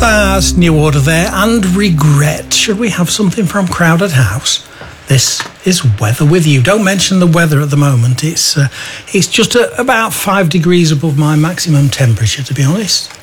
Fast, New Order there, and Regret. Should we have something from Crowded House? This is Weather With You. Don't mention the weather at the moment. It's just about 5 degrees above my maximum temperature, to be honest.